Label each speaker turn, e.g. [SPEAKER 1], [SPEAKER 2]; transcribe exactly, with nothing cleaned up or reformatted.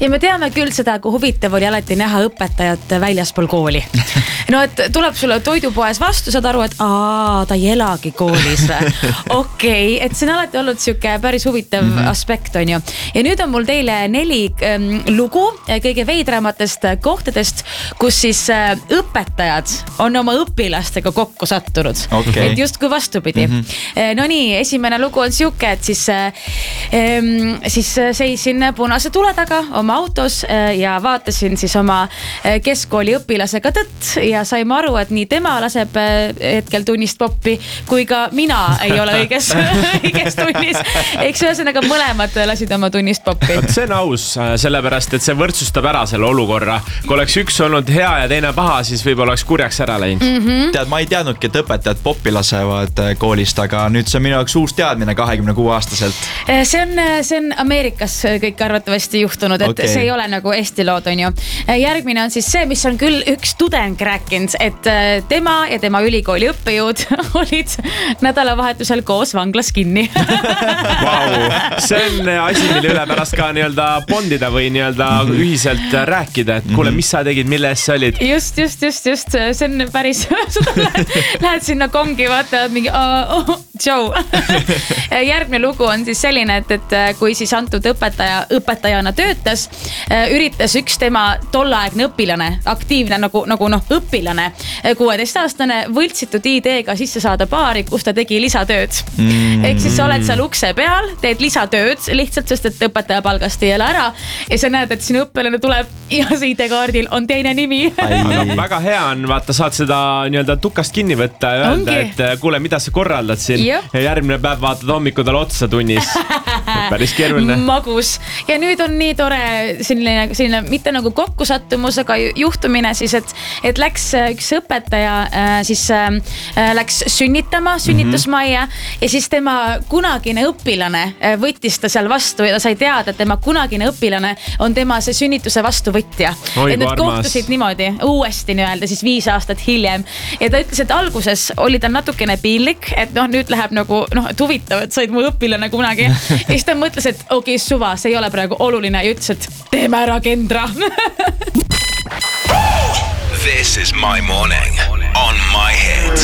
[SPEAKER 1] ja me teame küll seda, kui huvitav oli alati näha õpetajat väljaspool kooli. No et tuleb sulle toidupoes vastu, saad aru, et aa, ta ei elagi koolis. Okei, okay, et see on alati olnud siuke päris huvitav mm-hmm. aspekt, on ju. Ja nüüd on mul teile neli ähm, lugu kõige veidramatest kohtadest, kus siis äh, õpetajad on oma õpilastega kokku sattunud.
[SPEAKER 2] Okay.
[SPEAKER 1] Et just kui vastupidi. Mm-hmm. No nii, esimene lugu on siuke, et siis, ähm, siis seisin punase tule taga oma autos äh, ja vaatasin siis oma keskkooli õpilasega tõtt ja saime aru, et nii tema laseb hetkel tunnist poppi, kui ka mina ei ole õiges, õiges tunnis. Eks ühesõnaga mõlemad lasid oma tunnist poppi.
[SPEAKER 3] See on aus, sellepärast, et see võrdsustab ära selle olukorra. Kui oleks üks olnud hea ja teine paha, siis võib-olla oleks kurjaks ära läinud.
[SPEAKER 2] Mm-hmm. Tead, ma ei teadnudki, et õpetajad poppi lasevad koolist, aga nüüd see on minu jaoks uus teadmine kahekümne kuue aastaselt.
[SPEAKER 1] See on, see on Ameerikas kõik arvatavasti juhtunud, et okay. see ei ole nagu Eesti lood, on ju. Järgmine on siis see, mis on küll üks tudeng rääkinud, et tema ja tema ülikooli õppejõud olid nädalavahetusel koos vanglas kinni.
[SPEAKER 3] Wow. See on asi, mille üle pärast ka nii-öelda bondida või nii-öelda mm-hmm. ühiselt rääkida, et kuule, mis sa tegid, mille eest sa olid?
[SPEAKER 1] Just, just, just, just. See on päris, lähed, lähed sinna kongi, vaatavad mingi oh, oh, Joe. Järgmine lugu on siis selline, et, et kui siis antud õpetaja, õpetajana töötas, üritas üks tema tolleaegne õpilane, aktiivne nagu, nagu noh, õpilane, kuueteistaastane võltsitud ideega sisse saada baari, kus ta tegi lisatööd. Mm. Ehk siis sa oled seal ukse peal, teed lisatööd lihtsalt, sest et õpetaja palgast ei ole ära ja sa näed, et sinu õpilane tuleb ja see I D-kaardil on teine nimi.
[SPEAKER 3] Aga väga hea on, vaata, saad seda nii-öelda tukast kinni võtta ja öelda, Ongi. et kuule, mida sa korraldad siin Jop. ja järgmine päev vaatad hommikul tal otsa tunnis. Päris keeruline. Magus. Ja nüüd on nii tore selline, selline mitte nagu kokkusattumus, aga juhtumine siis, et, et läks üks õpetaja siis läks sünnitama sünnitusmajja ja siis tema kunagine õpilane võttis ta seal vastu ja ta sai teada, et tema kunagine õpilane on tema see sünnituse vastuvõtja. Oi, et need kohtusid
[SPEAKER 1] niimoodi uuesti nii-öelda siis viis aastat hiljem ja ta ütles, et alguses oli ta natukene piinlik, et noh, nüüd läheb nagu noh, et huvitav, et said mu õpilane kunagi ja siis ta mõtles, et okei, okay, suva, see ei ole praegu oluline ja ütles, et teeme ära, Kendra.
[SPEAKER 4] This is my morning on my head.